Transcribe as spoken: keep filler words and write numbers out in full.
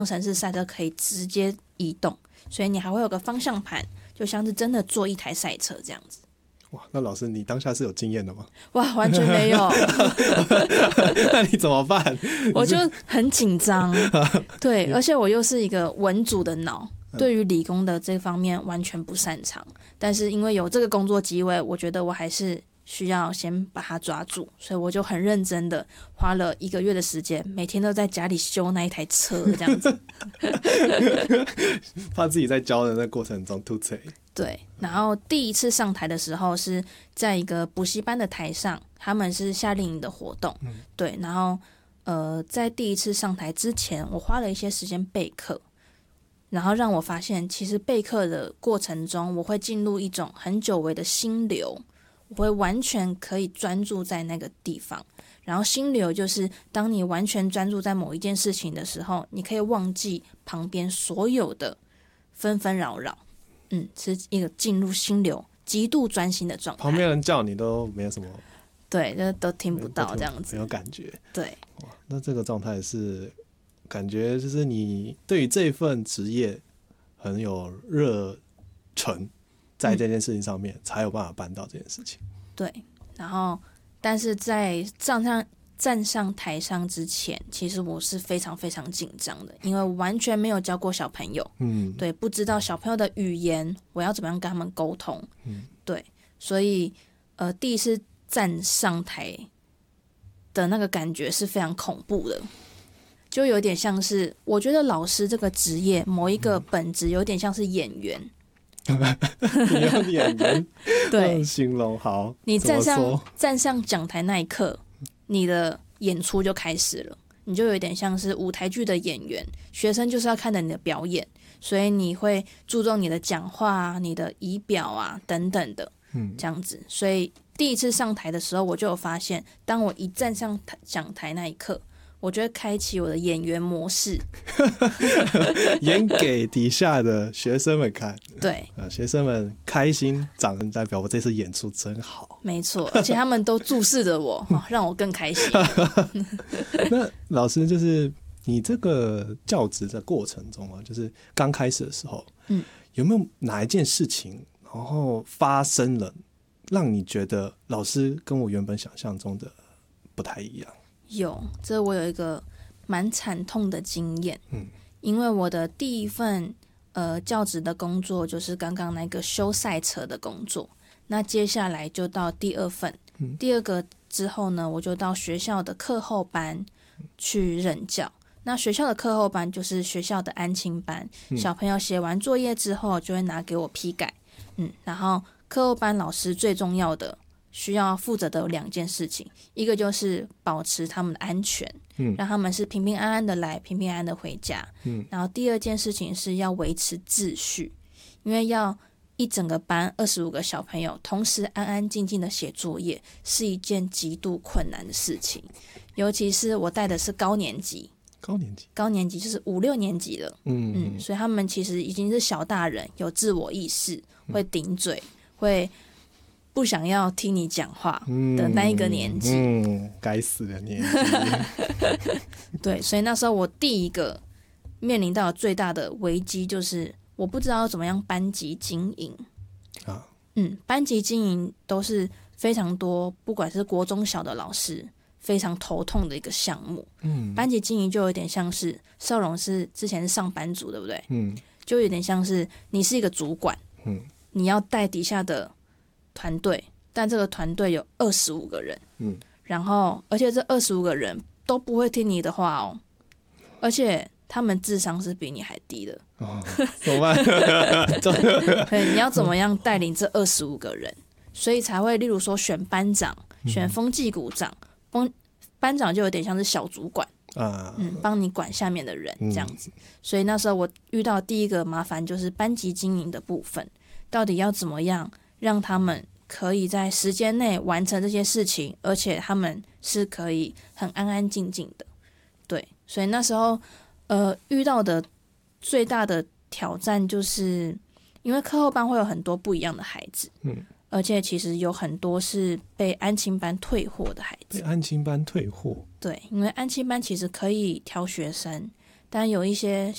程式赛车可以直接移动，所以你还会有个方向盘，就像是真的坐一台赛车这样子。 哇，那老师你当下是有经验的吗？ 哇，完全没有。 那你怎么办？ 我就很紧张，对，而且我又是一个文组的脑，对于理工的这方面完全不擅长。但是因为有这个工作机会，我觉得我还是需要先把它抓住，所以我就很认真的花了一个月的时间，每天都在家里修那一台车这样子。 怕自己在教的那过程中吐槽。 对，然后第一次上台的时候是在一个补习班的台上，他们是夏令营的活动，嗯、对，然后呃，在第一次上台之前，我花了一些时间备课，然后让我发现，其实备课的过程中，我会进入一种很久违的心流，我会完全可以专注在那个地方。然后心流就是当你完全专注在某一件事情的时候，你可以忘记旁边所有的纷纷扰扰。嗯，是一个进入心流、极度专心的状态。 旁边人叫你都没有什么， 对，就都听不到这样子， 没有感觉。 对， 哇，那这个状态是感觉就是你对于这一份职业很有热忱，在这件事情上面、嗯、才有办法办到这件事情。 对，然后但是在站上站上台上之前，其实我是非常非常紧张的，因为完全没有教过小朋友，嗯，对，不知道小朋友的语言，我要怎么样跟他们沟通，嗯，对，所以呃，第一次站上台的那个感觉是非常恐怖的，就有点像是，我觉得老师这个职业某一个本质有点像是演员。 你用演员对形容好， 你站上站上讲台那一刻，你的演出就开始了，你就有点像是舞台剧的演员，学生就是要看着你的表演，所以你会注重你的讲话啊、你的仪表啊等等的，嗯，这样子。所以第一次上台的时候，我就有发现，当我一站上讲台那一刻，我就会开启我的演员模式， 演给底下的学生们看。 对、 呃，学生们开心，掌声代表我这次演出真好。 没错，而且他们都注视着我，哦、让我更开心。 那老师，就是你这个教职的过程中啊，就是刚开始的时候，嗯，有没有哪一件事情，然后发生了，让你觉得老师跟我原本想象中的不太一样？ 有，这我有一个蛮惨痛的经验，嗯，因为我的第一份呃教职的工作就是刚刚那个修赛车的工作，那接下来就到第二份，嗯、第二个之后呢，我就到学校的课后班去任教。那学校的课后班就是学校的安亲班，嗯、小朋友写完作业之后就会拿给我批改，嗯，然后课后班老师最重要的需要负责的有两件事情，一个就是保持他们的安全，嗯，让他们是平平安安的来，平平安安的回家，嗯，然后第二件事情是要维持秩序，因为要一整个班二十五个小朋友同时安安静静的写作业是一件极度困难的事情，尤其是我带的是高年级， 高年级， 高年级就是五六年级了，嗯嗯，所以他们其实已经是小大人，有自我意识，会顶嘴，嗯、会不想要听你讲话的那一个年纪， 嗯，该、嗯、死的年纪。 对，所以那时候我第一个面临到的最大的危机就是我不知道怎么样班级经营啊，嗯，班级经营都是非常多，不管是国中小的老师非常头痛的一个项目。嗯，班级经营就有点像是少荣是之前是上班族，对不对？嗯，就有点像是你是一个主管，嗯，你要带底下的团队，但这个团队有二十五个人，嗯，然后而且这二十五个人都不会听你的话哦，而且他们智商是比你还低的， 哦，怎么办？ 对，你要怎么样带领这二十五个人？所以才会，例如说选班长、选风纪股长，班班长就有点像是小主管啊，嗯，帮你管下面的人这样子。嗯、所以那时候我遇到第一个麻烦就是班级经营的部分，到底要怎么样让他们可以在时间内完成这些事情，而且他们是可以很安安静静的。对，所以那时候呃遇到的最大的挑战就是因为课后班会有很多不一样的孩子，嗯，而且其实有很多是被安亲班退货的孩子。 被安亲班退货？ 对，因为安亲班其实可以挑学生，但有一些